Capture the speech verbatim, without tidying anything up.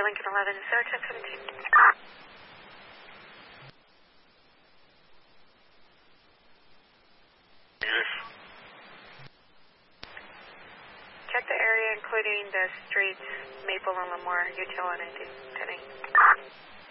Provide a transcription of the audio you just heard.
Lincoln eleven, zero ten seventeen. Yes. Check the area including the streets Maple and Lemoore, utility ten eight.